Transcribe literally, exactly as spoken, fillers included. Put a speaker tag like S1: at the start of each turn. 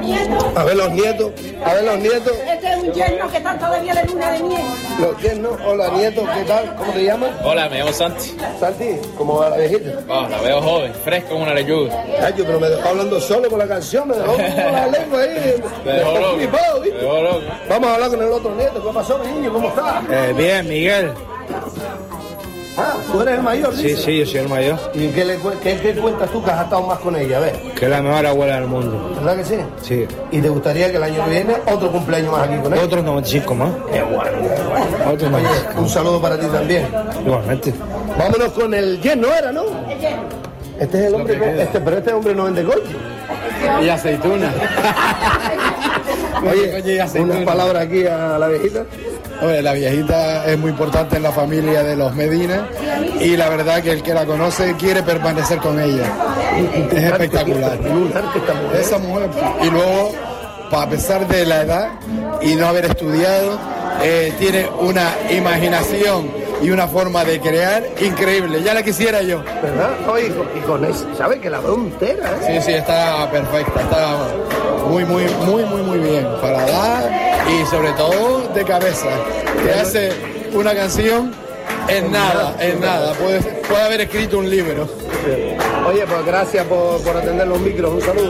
S1: nietos.
S2: A ver los nietos, a ver los nietos.
S1: Este es un yerno que está todavía de luna de miel.
S2: Los yernos, hola nietos, ¿qué tal? ¿Cómo te llamas?
S3: Hola, me llamo Santi.
S2: Santi, ¿cómo va la viejita?
S3: Oh, la veo joven, fresca como una lechuga.
S2: Ay, yo, pero me dejó hablando solo con la canción, me dejó con la lengua ahí.
S3: Me dejó loco.
S2: flipado, ¿viste?
S3: Me dejó loco.
S2: Vamos a hablar con el otro nieto. ¿Qué pasó, mi niño? ¿Cómo estás?
S4: Eh, bien, Miguel.
S2: Ah, tú eres el mayor,
S4: Sí,
S2: dices.
S4: sí, yo soy el mayor.
S2: ¿Y qué, le, cu- qué, qué cuentas tú que has estado más con ella? A ver,
S4: Que es la mejor abuela del mundo.
S2: ¿verdad que sí?
S4: Sí.
S2: ¿Y te gustaría que el año que viene otro cumpleaños más aquí con ella?
S4: Otros noventa y cinco más.
S2: Qué bueno, qué bueno.
S4: Otros
S2: Oye,
S4: noventa y cinco.
S2: un saludo para ti también.
S4: Igualmente.
S2: Vámonos con el yerno, ¿era, no? Este es el hombre, que- este, pero este hombre no vende coche.
S4: Y aceituna.
S2: Oye, unas palabras aquí a la viejita.
S5: Oye, la viejita es muy importante en la familia de los Medina y la verdad que el que la conoce quiere permanecer con ella. Es espectacular.
S2: Tiene un arte esta mujer.
S5: Esa mujer, y luego, a pesar de la edad y no haber estudiado, eh, tiene una imaginación y una forma de crear increíble. Ya la quisiera yo.
S2: ¿Verdad? Oye, y con, y con eso, ¿sabes? Que la veo entera, ¿eh?
S5: Sí, sí, está perfecta, está muy, muy, muy, muy, muy bien para dar y sobre todo de cabeza. Te hace una canción en nada, en nada. Puede, puede haber escrito un libro.
S2: Oye, pues gracias por, por atender los micros. Un saludo.